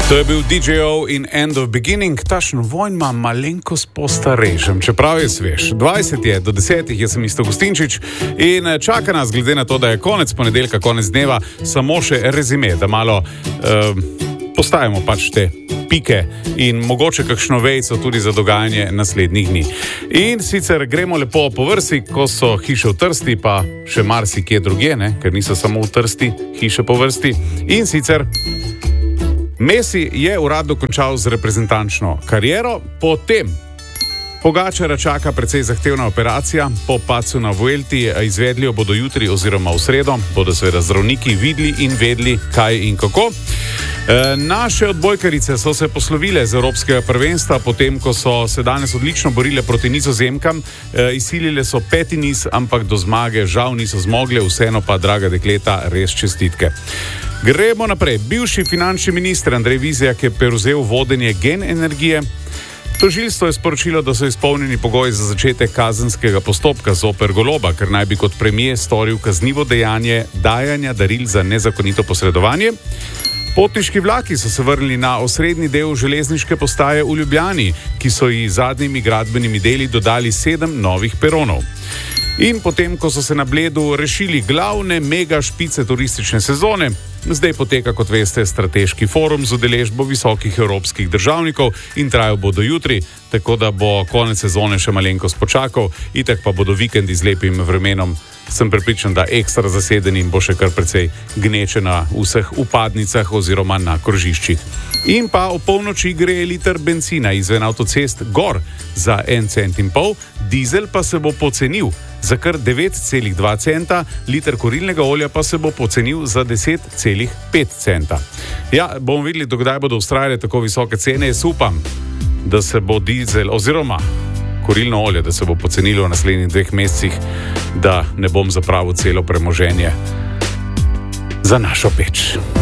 To je bil DJ-ov in End of Beginning, tašno vojn ima malenkost postarežem, čeprav je svež. 20 je, do 10 jaz sem Isto Gustinčič in čaka nas, glede na to, da je konec ponedeljka, konec dneva, samo še rezime, da malo postavimo pač te pike in mogoče kakšno vejco tudi za dogajanje naslednjih dni. In sicer gremo lepo po vrsti, ko so hiše v Trsti, pa še marsikje drugje, ne? Ker niso samo v Trsti hiše po vrsti. In sicer Messi je uradno končal z reprezentančno kariero, potem Pogačara čaka precej zahtevna operacija po padcu na Vuelti, izvedli jo bodo jutri oziroma v sredo, bodo seveda zdravniki videli in vedeli, kaj in kako. Naše odbojkarice so se poslovile z Evropskega prvenstva, potem ko so se danes odlično borile proti Nizozemkam, izsilile so 5. niz, ampak do zmage žal niso zmogle, vseeno pa, draga dekleta, res čestitke. Gremo naprej. Bivši finančni minister Andrej Vizjak je prevzel vodenje Gen energije. Tožilstvo je sporočilo, da so izpolnjeni pogoji za začetek kazenskega postopka zoper Goloba, ker naj bi kot premier storil kaznivo dejanje dajanja daril za nezakonito posredovanje. Potniški vlaki so se vrnili na osrednji del železniške postaje v Ljubljani, ki so ji zadnjimi gradbenimi deli dodali 7 novih peronov. In potem, ko so se na Bledu rešili glavne mega špice turistične sezone, zdaj poteka, kot veste, strateški forum z udeležbo visokih evropskih državnikov in trajal bo do jutri, tako da bo konec sezone še malenkost počakal, itak pa bodo vikendi z lepim vremenom, sem prepričan, da ekstra zaseden in bo še kar precej gneče na vseh upadnicah oziroma na krožiščih. In pa o polnoči gre liter bencina izven avtocest gor za 1,5 centa, dizel pa se bo pocenil za kar 9,2 centa, liter kurilnega olja pa se bo pocenil za 10,5 centa. Ja, bomo videli, dokdaj bodo vztrajale tako visoke cene. Jaz upam, da se bo dizel oziroma kurilno olje, da se bo pocenilo v naslednjih 2 mesecih, da ne bom zapravil celo premoženje za našo peč.